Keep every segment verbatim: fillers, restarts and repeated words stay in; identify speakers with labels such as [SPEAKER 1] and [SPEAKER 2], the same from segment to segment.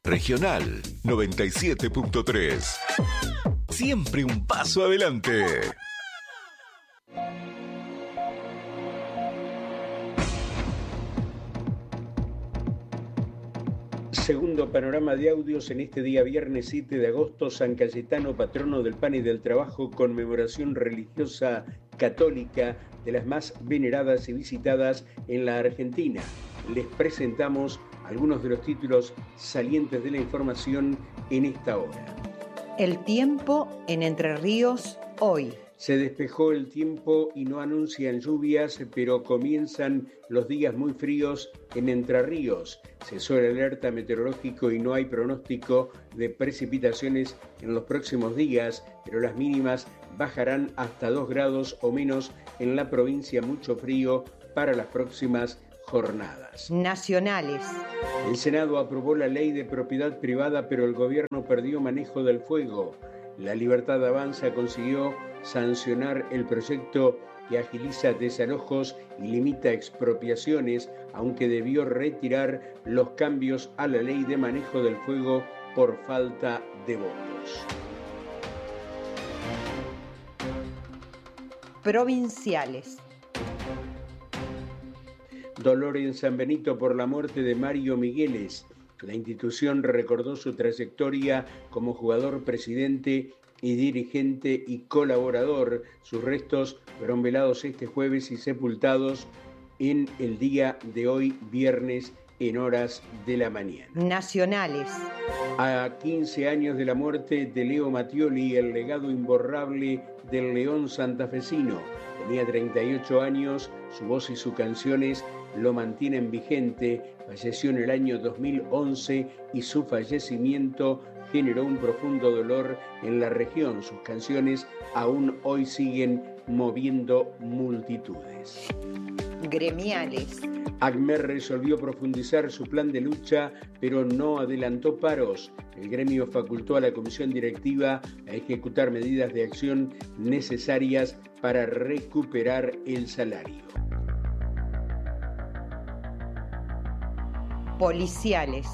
[SPEAKER 1] Regional noventa y siete punto tres. Siempre un paso adelante.
[SPEAKER 2] Segundo panorama de audios en este día viernes siete de agosto, San Cayetano, patrono del pan y del trabajo, conmemoración religiosa católica de las más veneradas y visitadas en la Argentina. Les presentamos algunos de los títulos salientes de la información en esta hora.
[SPEAKER 3] El tiempo en Entre Ríos hoy.
[SPEAKER 2] Se despejó el tiempo y no anuncian lluvias, pero comienzan los días muy fríos en Entre Ríos. Cesó el alerta meteorológico y no hay pronóstico de precipitaciones en los próximos días, pero las mínimas bajarán hasta dos grados o menos en la provincia. Mucho frío para las próximas jornadas.
[SPEAKER 3] Nacionales.
[SPEAKER 2] El Senado aprobó la ley de propiedad privada, pero el gobierno perdió manejo del fuego. La Libertad Avanza consiguió sancionar el proyecto que agiliza desalojos y limita expropiaciones, aunque debió retirar los cambios a la ley de manejo del fuego por falta de votos.
[SPEAKER 3] Provinciales.
[SPEAKER 2] Dolor en San Benito por la muerte de Mario Migueles. La institución recordó su trayectoria como jugador, presidente y dirigente y colaborador. Sus restos fueron velados este jueves y sepultados en el día de hoy, viernes, en horas de la mañana.
[SPEAKER 3] Nacionales.
[SPEAKER 2] A quince años de la muerte de Leo Mattioli, el legado imborrable del León santafesino. Tenía treinta y ocho años, su voz y sus canciones lo mantienen vigente. Falleció en el año dos mil once y su fallecimiento generó un profundo dolor en la región. Sus canciones aún hoy siguen moviendo multitudes.
[SPEAKER 3] Gremiales.
[SPEAKER 2] ACMER resolvió profundizar su plan de lucha, pero no adelantó paros. El gremio facultó a la comisión directiva a ejecutar medidas de acción necesarias para recuperar el salario.
[SPEAKER 3] Policiales.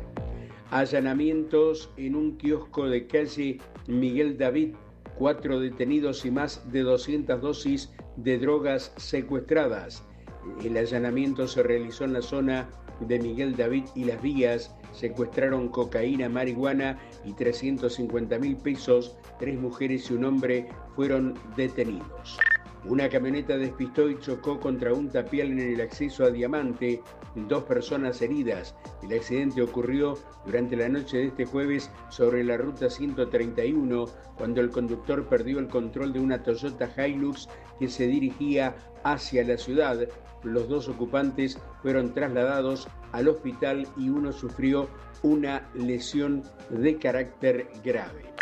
[SPEAKER 2] Allanamientos en un kiosco de calle Miguel David. Cuatro detenidos y más de doscientas dosis de drogas secuestradas. El allanamiento se realizó en la zona de Miguel David y Las Vías. Secuestraron cocaína, marihuana y trescientos cincuenta mil pesos. Tres mujeres y un hombre fueron detenidos. Una camioneta despistó y chocó contra un tapial en el acceso a Diamante. Dos personas heridas. El accidente ocurrió durante la noche de este jueves sobre la ruta ciento treinta y uno, cuando el conductor perdió el control de una Toyota Hilux que se dirigía hacia la ciudad. Los dos ocupantes fueron trasladados al hospital y uno sufrió una lesión de carácter grave.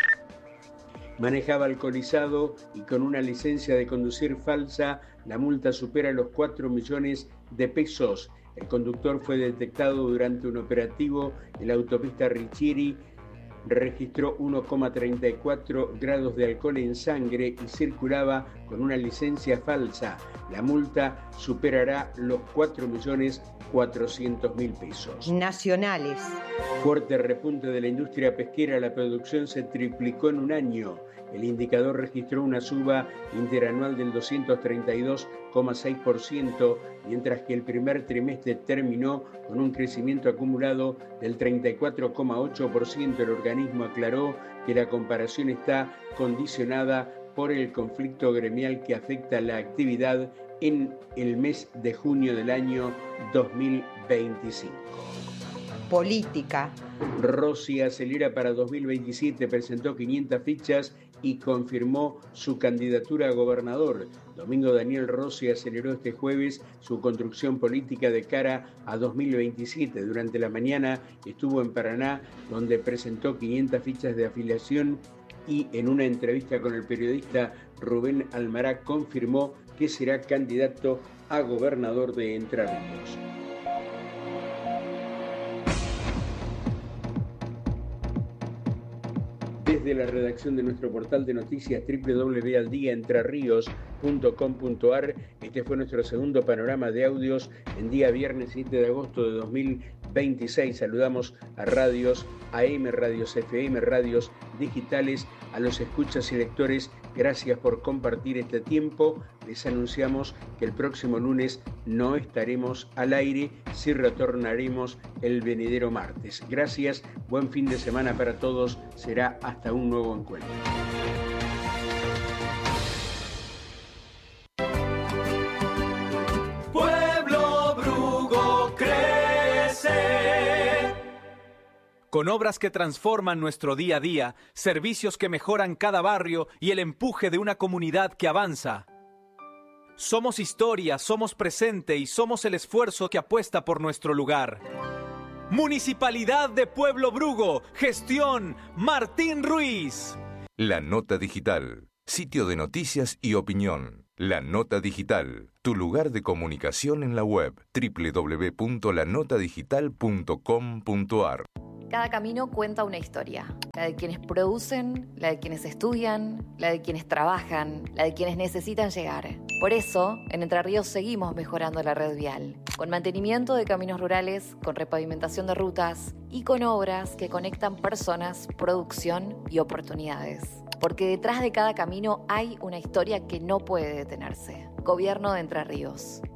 [SPEAKER 2] Manejaba alcoholizado y con una licencia de conducir falsa. La multa supera los cuatro millones de pesos. El conductor fue detectado durante un operativo en la autopista Richieri. Registró uno coma treinta y cuatro grados de alcohol en sangre y circulaba con una licencia falsa. La multa superará los cuatro millones cuatrocientos mil pesos.
[SPEAKER 3] Nacionales.
[SPEAKER 2] Fuerte repunte de la industria pesquera. La producción se triplicó en un año. El indicador registró una suba interanual del doscientos treinta y dos coma seis por ciento, mientras que el primer trimestre terminó con un crecimiento acumulado del treinta y cuatro coma ocho por ciento. El organismo aclaró que la comparación está condicionada por el conflicto gremial que afecta la actividad en el mes de junio del año dos mil veinticinco.
[SPEAKER 3] Política.
[SPEAKER 2] Rossi acelera para dos mil veintisiete, presentó quinientas fichas y confirmó su candidatura a gobernador. Domingo Daniel Rossi aceleró este jueves su construcción política de cara a dos mil veintisiete. Durante la mañana estuvo en Paraná, donde presentó quinientas fichas de afiliación y en una entrevista con el periodista Rubén Almará confirmó que será candidato a gobernador de Entre Ríos. Desde la redacción de nuestro portal de noticias doble u doble u doble u punto al día entre ríos punto com punto a r, este fue nuestro segundo panorama de audios en día viernes siete de agosto de dos mil veintiséis. Saludamos a radios A M, radios F M, radios digitales, a los escuchas y lectores. Gracias por compartir este tiempo. Les anunciamos que el próximo lunes no estaremos al aire, sí retornaremos el venidero martes. Gracias, buen fin de semana para todos. Será hasta un nuevo encuentro.
[SPEAKER 4] Pueblo Brugo crece. Con obras que transforman nuestro día a día, servicios que mejoran cada barrio y el empuje de una comunidad que avanza. Somos historia, somos presente y somos el esfuerzo que apuesta por nuestro lugar. Municipalidad de Pueblo Brugo, gestión Martín Ruiz.
[SPEAKER 1] La Nota Digital, sitio de noticias y opinión. La Nota Digital, tu lugar de comunicación en la web doble u doble u doble u punto la nota digital punto com punto a r.
[SPEAKER 5] Cada camino cuenta una historia, la de quienes producen, la de quienes estudian, la de quienes trabajan, la de quienes necesitan llegar. Por eso, en Entre Ríos seguimos mejorando la red vial, con mantenimiento de caminos rurales, con repavimentación de rutas y con obras que conectan personas, producción y oportunidades. Porque detrás de cada camino hay una historia que no puede detenerse. Gobierno de Entre Ríos.